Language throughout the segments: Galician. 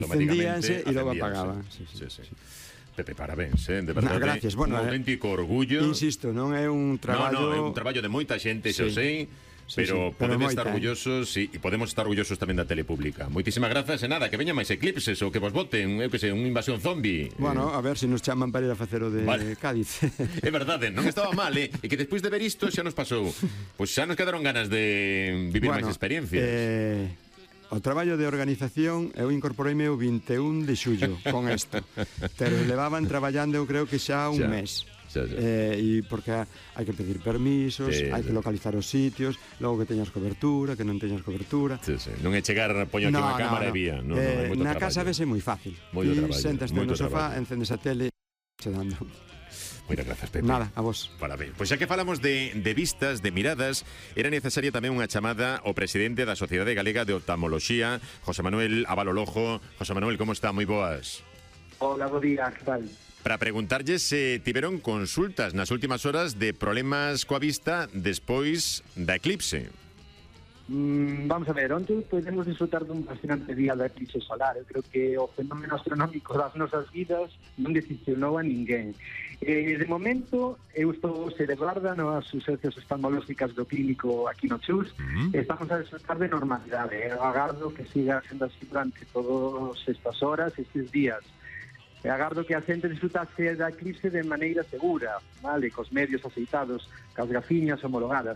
Encendíanse e logo apagaban. Sí. Pepe, parabéns, de verdade. Gracias. Bueno, un auténtico orgullo. Insisto, non é un traballo... É un traballo de moita xente, xa o sei. Pero podemos estar orgullosos e podemos estar orgullosos tamén da telepública. Moitísimas grazas e nada, que veña máis eclipses ou que vos boten, eu que sei, unha invasión zombie. Bueno, a ver se nos chaman para ir a facer o de Cádiz. É verdade, non estaba mal, e que despois de ver isto xa nos pasou. Pois xa nos quedaron ganas de vivir máis experiencias. O traballo de organización eu incorporeime o 21 de xullo con isto. Pero levaban traballando eu creo que xa un mes. E porque hai que pedir permisos, hai que localizar os sitios, logo que teñas cobertura, que non teñas cobertura. Non é chegar, poño aquí unha cámara e vía. Na casa vese moi fácil. Ti sentaste no sofá, encendes a tele, che dando. Moitas grazas, Pepe. Nada, a vos. Parabéns. Pois xa que falamos de vistas, de miradas, era necesaria tamén unha chamada ao presidente da Sociedade Galega de Oftalmoloxía, José Manuel Abalo Lojo. José Manuel, como está? Moi boas. Hola, bo día, que tal? Para preguntarlle se tiveron consultas nas últimas horas de problemas coa vista despois da eclipse. Vamos a ver, onde podemos disfrutar dun fascinante día da eclipse solar. Eu creo que o fenómeno astronómico das nosas vidas non decepcionou a ninguén. De momento, eu estou se de guarda nas urxencias oftalmolóxicas do clínico aquí no Chus. Estamos a disfrutar de normalidade. Eu agardo que siga sendo así durante todas estas horas, estes días. E agardo que a xente disfrutase da eclipse de maneira segura, vale, cos medios aceitados, cas gafiñas homologadas.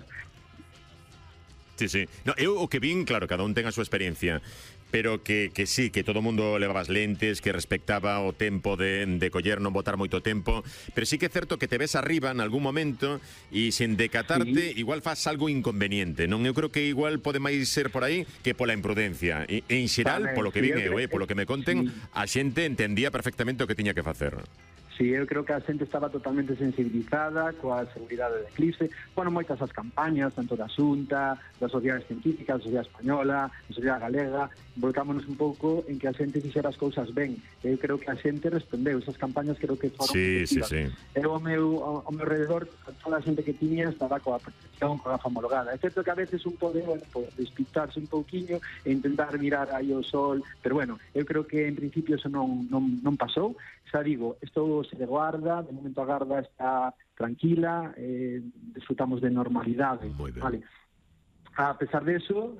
Sí. No, eu o que vin, claro, cada un ten a súa experiencia, pero que sí, que todo o mundo levaba as lentes, que respectaba o tempo de coller, non botar moito tempo, pero sí que é certo que te ves arriba en algún momento e sen decatarte, igual faz algo inconveniente, non? Eu creo que igual pode máis ser por aí que pola imprudencia. E en xeral, polo que vin eu, polo que me conten, a xente entendía perfectamente o que tiña que facer. Sí, eu creo que a xente estaba totalmente sensibilizada coa seguridade da eclipse. Bueno, moitas as campañas, tanto da Xunta, das sociedades científicas, da sociedade española, da sociedade galega, volcámonos un pouco en que a xente fixera as cousas ben. Eu creo que a xente respondeu, esas campañas creo que foron efectivas. Eu ao meu rededor, toda a xente que tiña estaba coa protección, coa gafa homologada. É certo que a veces un pode despistarse un pouquiño e intentar mirar aí o sol, pero bueno, eu creo que en principio eso non pasou. Xa digo, estou se de guarda, de momento a garda está tranquila, disfrutamos de normalidade. Vale. A pesar de eso,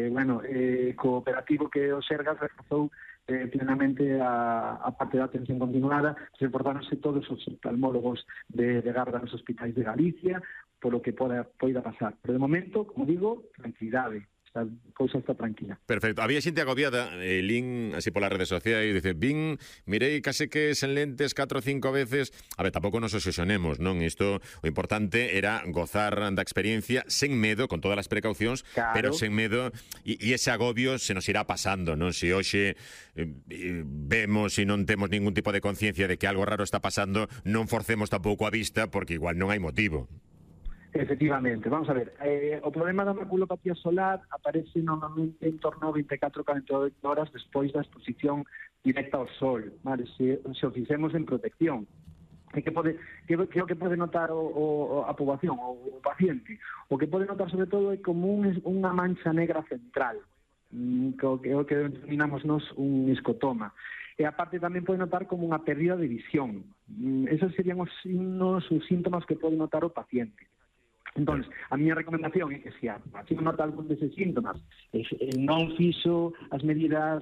cooperativo que o Sergas reforzou plenamente a parte da atención continuada, reportáronse todos os oftalmólogos de garda nos hospitais de Galicia, polo que poida pasar. Pero de momento, como digo, tranquilidade. A cousa está tranquila. Perfecto. Había xente agobiada, lin así polas redes sociais, dice, mirei case que sen lentes 4 ou 5 veces. A ver, tampouco nos obsesionemos, non? Isto, o importante era gozar da experiencia sen medo, con todas as precaucións, pero sen medo, e ese agobio se nos irá pasando, non? Se hoxe vemos e non temos ningún tipo de conciencia de que algo raro está pasando, non forcemos tampouco a vista, porque igual non hai motivo. Efectivamente, vamos a ver, o problema da maculopatía solar aparece normalmente en torno a 24-48 horas despois da exposición directa ao sol, vale? Se o fixemos en protección. Que o que pode notar a poboación, o paciente? O que pode notar sobre todo é como unha mancha negra central, que é o que denominamos nos un escotoma. E aparte tamén pode notar como unha pérdida de visión. Esos serían os signos, os síntomas que pode notar o paciente. Entón, a miña recomendación é que se a paciente nota algún deses síntomas non fixo as medidas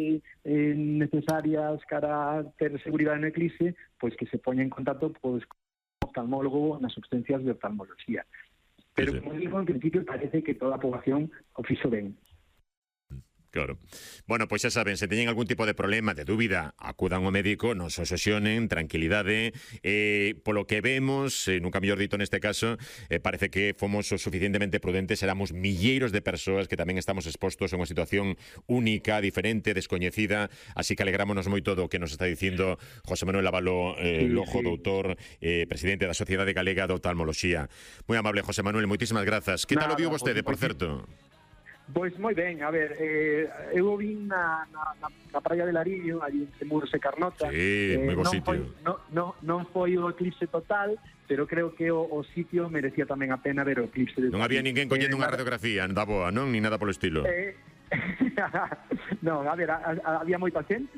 necesarias para ter seguridade no eclipse, pois que se poña en contacto con oftalmólogo nas urxencias de oftalmoloxía. Pero, como digo, en principio parece que toda a poboación o fixo ben. Claro. Bueno, pois xa saben, se teñen algún tipo de problema, de dúbida, acudan ao médico, non se obsesionen, tranquilidade. Polo que vemos, nunca mellor dito neste caso, parece que fomos o suficientemente prudentes, éramos milleiros de persoas que tamén estamos expostos a unha situación única, diferente, descoñecida, así que alegrámonos moito do que nos está dicindo José Manuel Abalo Lojo, doutor, presidente da Sociedade Galega de Oftalmoloxía. Moi amable, José Manuel, moitísimas grazas. Que tal o viu vostede, por certo? Pois moi ben, a ver, eu vin na praia de Lariño, ali entre Muros e Carnota. Sí, moi bo sitio. Non foi o eclipse total, pero creo que o sitio merecía tamén a pena ver o eclipse. Non había ninguén collendo unha radiografía da boa, non? Ni nada polo estilo. Non, a ver, había moita xente,